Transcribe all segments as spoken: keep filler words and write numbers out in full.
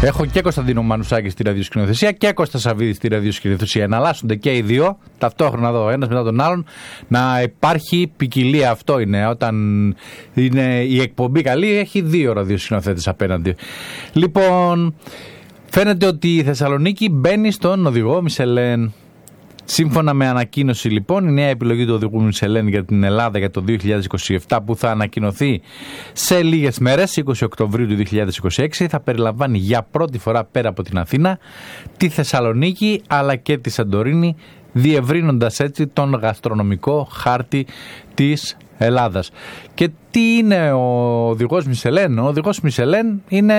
Έχω και Κωνσταντίνο Μανουσάκη στη ραδιοσκηνοθεσία και Κώστα Σαββίδη στη ραδιοσκηνοθεσία. Εναλλάσσονται και οι δύο ταυτόχρονα εδώ, ένας μετά τον άλλον. Να υπάρχει ποικιλία, αυτό είναι. Όταν είναι η εκπομπή καλή, έχει δύο ραδιοσκηνοθέτες απέναντι. Λοιπόν, φαίνεται ότι η Θεσσαλονίκη μπαίνει στον οδηγό Μισελέν. Σύμφωνα με ανακοίνωση, λοιπόν, η νέα επιλογή του οδηγού Μισελέν για την Ελλάδα για το δύο χιλιάδες είκοσι επτά, που θα ανακοινωθεί σε λίγες μέρες, είκοσι Οκτωβρίου του δύο χιλιάδες είκοσι έξι, θα περιλαμβάνει για πρώτη φορά πέρα από την Αθήνα τη Θεσσαλονίκη αλλά και τη Σαντορίνη, διευρύνοντας έτσι τον γαστρονομικό χάρτη της Ελλάδας. Και τι είναι ο οδηγός Μισελέν? Ο οδηγός Μισελέν είναι...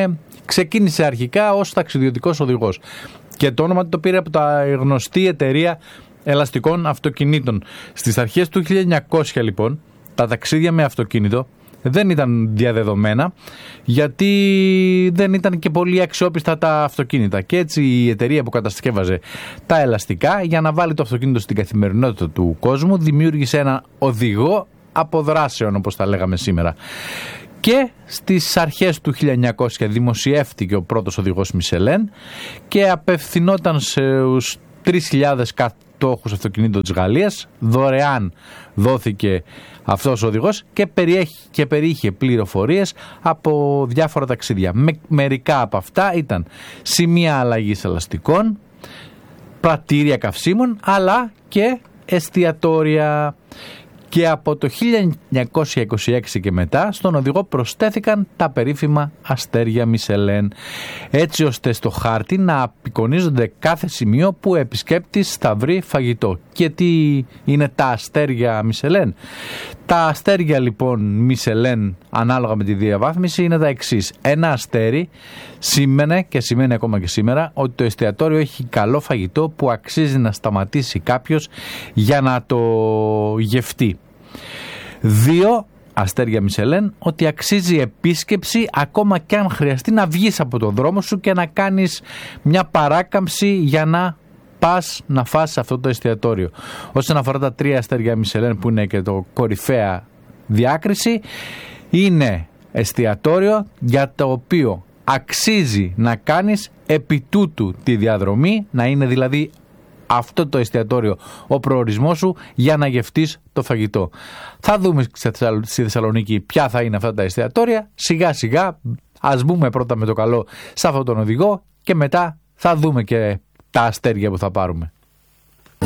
ξεκίνησε αρχικά ως ταξιδιωτικός οδηγός και το όνομα του το πήρε από τα γνωστή εταιρεία ελαστικών αυτοκινήτων. Στις αρχές του χίλια εννιακόσια, λοιπόν, τα ταξίδια με αυτοκίνητο δεν ήταν διαδεδομένα, γιατί δεν ήταν και πολύ αξιόπιστα τα αυτοκίνητα. Και έτσι η εταιρεία που κατασκεύαζε τα ελαστικά, για να βάλει το αυτοκίνητο στην καθημερινότητα του κόσμου, δημιούργησε ένα οδηγό αποδράσεων, όπως τα λέγαμε σήμερα. Και στις αρχές του χίλια εννιακόσια δημοσιεύτηκε ο πρώτος οδηγός Μισελέν και απευθυνόταν στους τρεις χιλιάδες κατόχους αυτοκινήτων της Γαλλίας. Δωρεάν δόθηκε αυτός ο οδηγός και, περιέχει, και περιείχε πληροφορίες από διάφορα ταξίδια. Με, μερικά από αυτά ήταν σημεία αλλαγής ελαστικών, πρατήρια καυσίμων, αλλά και εστιατόρια. Και από το χίλια εννιακόσια είκοσι έξι και μετά στον οδηγό προσθέθηκαν τα περίφημα αστέρια Μισελέν, έτσι ώστε στο χάρτη να απεικονίζονται κάθε σημείο που ο επισκέπτης θα βρει φαγητό. Και τι είναι τα αστέρια Μισελέν? Τα αστέρια, λοιπόν, Μισελέν, ανάλογα με τη διαβάθμιση, είναι τα εξής. Ένα αστέρι σήμαινε και σημαίνει ακόμα και σήμερα ότι το εστιατόριο έχει καλό φαγητό που αξίζει να σταματήσει κάποιος για να το γευτεί. Δύο αστέρια Μισελέν, ότι αξίζει επίσκεψη ακόμα και αν χρειαστεί να βγεις από τον δρόμο σου και να κάνεις μια παράκαμψη για να πας να φας σε αυτό το εστιατόριο. Όσον αφορά τα τρία αστέρια Μισελέν, που είναι και το κορυφαία διάκριση, είναι εστιατόριο για το οποίο αξίζει να κάνεις επί τούτου τη διαδρομή, να είναι δηλαδή αυτό το εστιατόριο ο προορισμός σου για να γευτείς το φαγητό. Θα δούμε στη Θεσσαλονίκη ποια θα είναι αυτά τα εστιατόρια. Σιγά σιγά ας μπούμε πρώτα με το καλό σε αυτόν τον οδηγό και μετά θα δούμε και τα αστέρια που θα πάρουμε.